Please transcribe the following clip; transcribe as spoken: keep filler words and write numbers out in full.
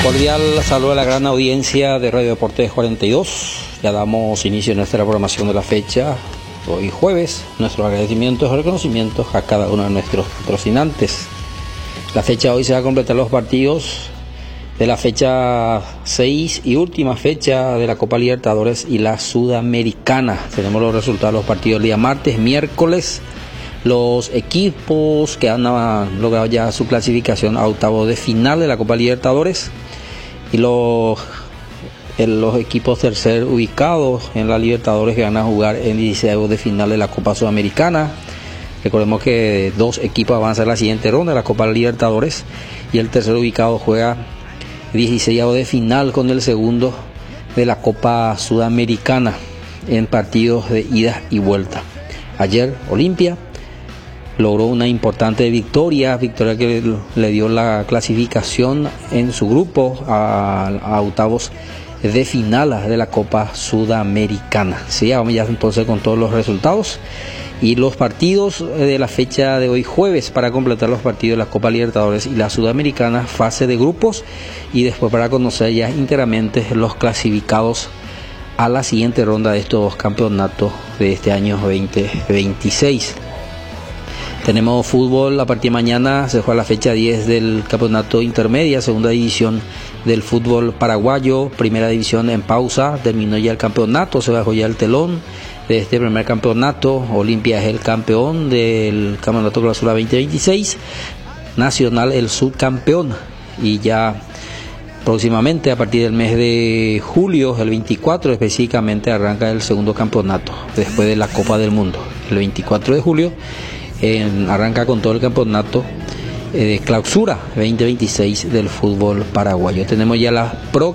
Cordial saludo a la gran audiencia de Radio Deportes cuarenta y dos. Ya damos inicio a nuestra programación de la fecha, hoy jueves. Nuestros agradecimientos y reconocimientos a cada uno de nuestros patrocinantes. La fecha hoy se va a completar los partidos de la fecha seis y última fecha de la Copa Libertadores y la Sudamericana. Tenemos los resultados de los partidos el día martes, miércoles. Los equipos que han logrado ya su clasificación a octavos de final de la Copa Libertadores y los, los equipos tercer ubicados en la Libertadores que van a jugar en dieciséis de final de la Copa Sudamericana. Recordemos que dos equipos avanzan a la siguiente ronda de la Copa Libertadores y el tercer ubicado juega dieciséis de final con el segundo de la Copa Sudamericana en partidos de ida y vuelta. Ayer Olimpia logró una importante victoria, victoria que le dio la clasificación en su grupo a, a octavos de final de la Copa Sudamericana. Sí, vamos ya entonces con todos los resultados y los partidos de la fecha de hoy jueves para completar los partidos de la Copa Libertadores y la Sudamericana, fase de grupos, y después para conocer ya íntegramente los clasificados a la siguiente ronda de estos dos campeonatos de este año veinte veintiséis. Tenemos fútbol a partir de mañana, se juega la fecha diez del campeonato intermedia, segunda división del fútbol paraguayo, primera división en pausa, terminó ya el campeonato, se bajó ya el telón de este primer campeonato. Olimpia es el campeón del campeonato clausura veinte veintiséis, Nacional el subcampeón, y ya próximamente a partir del mes de julio, el veinticuatro específicamente, arranca el segundo campeonato después de la Copa del Mundo. El veinticuatro de julio En, arranca con todo el campeonato eh, de clausura veinte veintiséis del fútbol paraguayo. Tenemos ya la pro